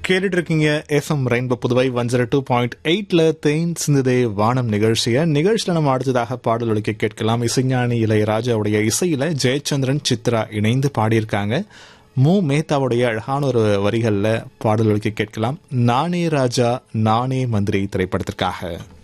கேட்டுட்டு இருக்கீங்க FM rainbow Puduvai 102.8 தேன் சிந்துதே வானம் நிகழ்ச்சியில நம்ம அடுத்ததாக பாடல் ஒலிக்க கேட்கலாம். இசைஞானி இளையராஜாவுடைய இசையில ஜெயச்சந்திரன் சித்ரா இணைந்து பாடியிருக்காங்க. மு மேத்தாவுடைய அழகான ஒரு வரிகள்ல பாடல் ஒலிக்க கேட்கலாம். நானே ராஜா நானே மந்திரி திரைப்படத்திற்காக.